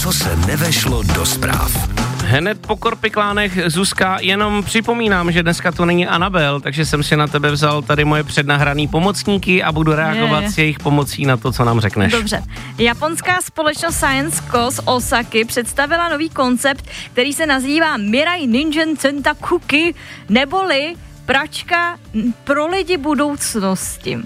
co se nevešlo do zpráv. Hned po korpiklánech, Zuzka, jenom připomínám, že dneska to není Anabel, takže jsem si na tebe vzal tady moje přednahraný pomocníky a budu reagovat s jejich pomocí na to, co nám řekneš. Dobře. Japonská společnost Science Co. z Osaky představila nový koncept, který se nazývá Mirai Ningen Centakuki, neboli pračka pro lidi budoucnosti.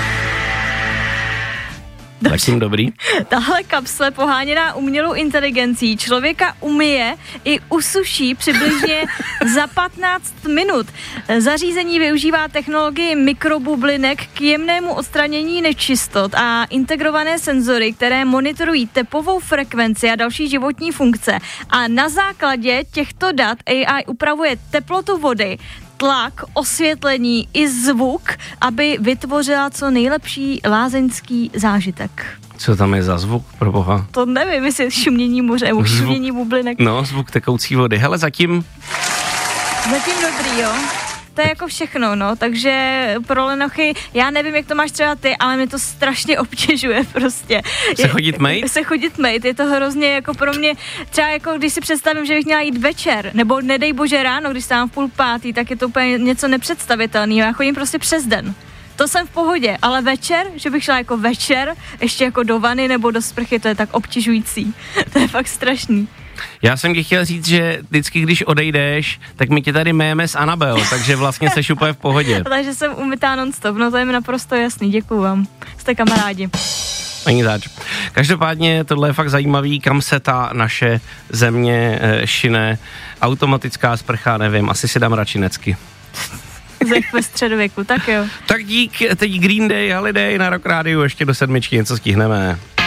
Zatím dobrý. Tahle kapsle poháněná umělou inteligencí člověka umyje i usuší přibližně za 15 minut. Zařízení využívá technologii mikrobublinek k jemnému odstranění nečistot a integrované senzory, které monitorují tepovou frekvenci a další životní funkce. A na základě těchto dat AI upravuje teplotu vody, tlak, osvětlení i zvuk, aby vytvořila co nejlepší lázeňský zážitek. Co tam je za zvuk, pro boha? To nevím, jestli šumění moře, nebo šumění bublinek. No, zvuk tekoucí vody. Hele, zatím dobrý, jo. To je jako všechno, no, takže pro lenochy, já nevím, jak to máš třeba ty, ale mě to strašně obtěžuje prostě. Se chodit mejt, je to hrozně jako pro mě, třeba jako když si představím, že bych měla jít večer, nebo nedej bože ráno, když stávám v 4:30, tak je to úplně něco nepředstavitelného, já chodím prostě přes den. To jsem v pohodě, ale večer, že bych šla jako večer, ještě jako do vany nebo do sprchy, to je tak obtěžující. To je fakt strašný. Já jsem ti chtěl říct, že vždycky, když odejdeš, tak my tě tady méme s Anabel, takže vlastně seš úplně v pohodě. Takže jsem umytá non-stop, no to je mi naprosto jasný, děkuju vám. Jste kamarádi. Ani zač. Každopádně tohle je fakt zajímavý, kam se ta naše země šine. Automatická sprcha, nevím, asi si dám radši necky. Jak ve středověku, tak jo. Tak dík, teď Green Day, Holiday na Rock Rádiu, ještě do 7 něco stihneme.